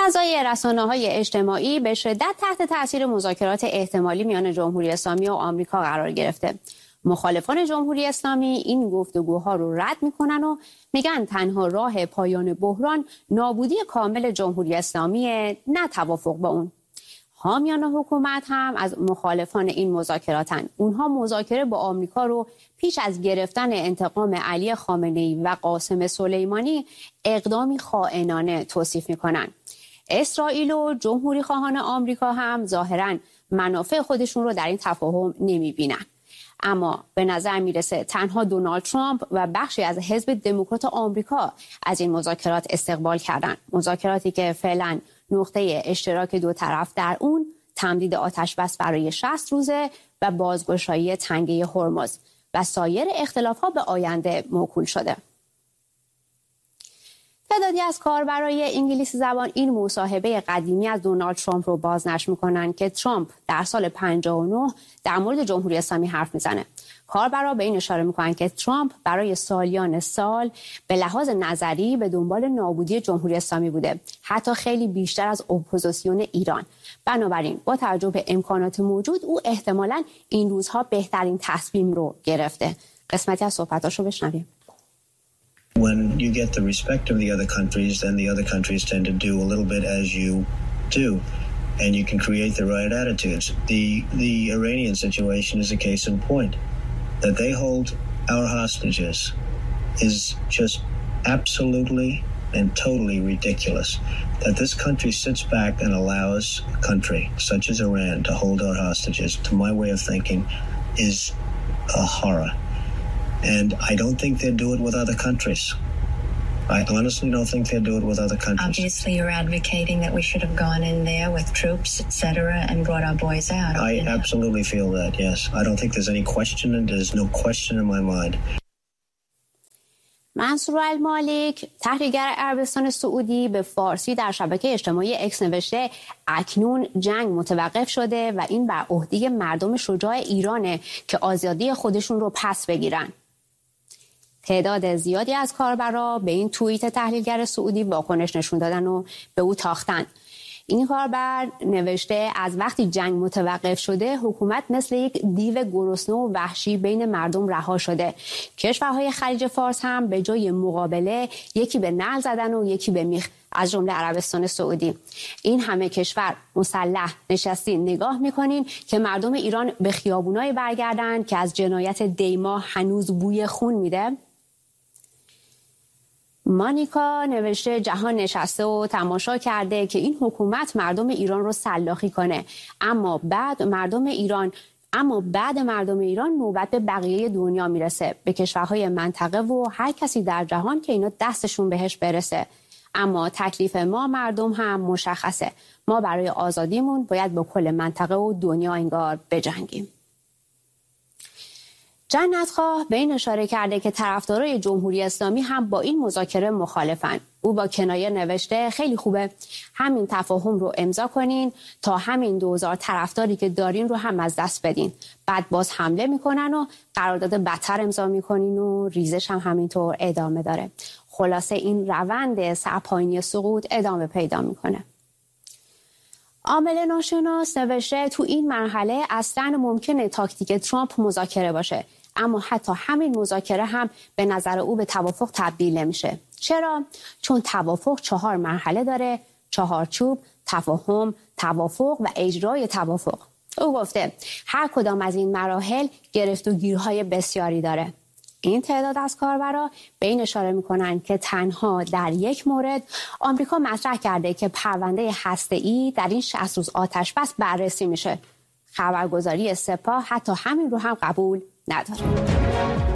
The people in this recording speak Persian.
فضای رسانه‌های اجتماعی به شدت تحت تاثیر مذاکرات احتمالی میان جمهوری اسلامی و آمریکا قرار گرفته. مخالفان جمهوری اسلامی این گفتگوها رو رد میکنن و میگن تنها راه پایان بحران نابودی کامل جمهوری اسلامی، نه توافق با اون. حامیان حکومت هم از مخالفان این مذاکراتن. اونها مذاکره با آمریکا رو پیش از گرفتن انتقام علی خامنه‌ای و قاسم سلیمانی اقدامی خائنانه توصیف میکنن. اسرائیل و جمهوری خواهان آمریکا هم ظاهراً منافع خودشون رو در این تفاهم نمیبینن. اما به نظر میرسه تنها دونالد ترامپ و بخشی از حزب دموکرات آمریکا از این مذاکرات استقبال کردند. مذاکراتی که فعلا نقطه اشتراک دو طرف در اون تمدید آتش بس برای 60 روزه و بازگشایی تنگه هرمز و سایر اختلافات به آینده موکول شده. تعدادی از کاربرای انگلیسی زبان این مصاحبه قدیمی از دونالد ترامپ رو بازنشر میکنن که ترامپ در سال 59 در مورد جمهوری اسلامی حرف میزنه. کاربرا به این اشاره میکنن که ترامپ برای سالیان سال به لحاظ نظری به دنبال نابودی جمهوری اسلامی بوده، حتی خیلی بیشتر از اپوزیسیون ایران. بنابراین با توجه به امکانات موجود او احتمالاً این روزها بهترین تصمیم رو گرفته. قسمتی از صحبتاشو بشنویم. When you get the respect of the other countries, then the other countries tend to do a little bit as you do, and you can create the right attitudes. The Iranian situation is a case in point. That they hold our hostages is just absolutely and totally ridiculous. That this country sits back and allows a country such as Iran to hold our hostages, to my way of thinking, is a horror. And I don't think they'd do it with other countries. I honestly don't think they'd do it with other countries. Obviously, you're advocating that we should have gone in there with troops, etc., and brought our boys out. I absolutely feel that, yes. I don't think there's any question, and there's no question in my mind. منصور المالک، تحلیلگر عربستان سعودی، به فارسی در شبکه اجتماعی اکس نوشته اکنون جنگ متوقف شده و این بر عهده مردم شجاع ایرانه که آزادی خودشون رو پس بگیرن. تعداد زیادی از کاربرا به این توییت تحلیلگر سعودی واکنش نشون دادن و به او تاختن. این کاربر نوشته از وقتی جنگ متوقف شده حکومت مثل یک دیو گرسنه و وحشی بین مردم رها شده. کشورهای خلیج فارس هم به جای مقابله یکی به نعل زدن و یکی به میخ، از جمله عربستان سعودی. این همه کشور مسلح نشستی نگاه میکنین که مردم ایران به خیابونای برگردن که از جنایت دیما هنوز بوی خون میده. مانیکا نوشته جهان نشسته و تماشا کرده که این حکومت مردم ایران رو سلاخی کنه، اما بعد مردم ایران نوبت به بقیه دنیا میرسه، به کشورهای منطقه و هر کسی در جهان که اینا دستشون بهش برسه. اما تکلیف ما مردم هم مشخصه، ما برای آزادیمون باید با کل منطقه و دنیا انگار بجنگیم. جنتخواه به این اشاره کرده که طرفدارای جمهوری اسلامی هم با این مذاکره مخالفن. او با کنایه نوشته خیلی خوبه، همین تفاهم رو امضا کنین تا همین 2000 طرفداری که دارین رو هم از دست بدین، بعد باز حمله میکنن و قرارداد بدتر امضا میکنین و ریزش هم همینطور ادامه داره. خلاصه این روند سرپایینی سقوط ادامه پیدا میکنه. عامل ناشناس نوشته تو این مرحله اصلاً ممکنه تاکتیک ترامپ مذاکره باشه، اما حتی همین مذاکره هم به نظر او به توافق تبدیل نمیشه. چرا؟ چون توافق 4 مرحله داره: چهارچوب، تفاهم، توافق و اجرای توافق. او گفته هر کدام از این مراحل گرفت و گیرهای بسیاری داره. این تعداد از کاربرا به این اشاره میکنن که تنها در یک مورد آمریکا مطرح کرده که پرونده هسته‌ای در این 60 روز آتش بس بررسی میشه. خبرگزاری سپاه حتی همین رو هم قبول نداره.